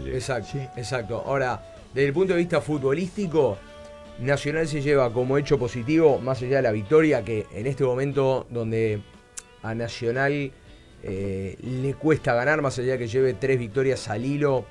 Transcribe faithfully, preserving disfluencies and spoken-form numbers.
Independiente. Exacto, Sí. exacto. Ahora, desde el punto de vista futbolístico, Nacional se lleva como hecho positivo, más allá de la victoria, que en este momento donde a Nacional eh, le cuesta ganar, más allá de que lleve tres victorias al hilo,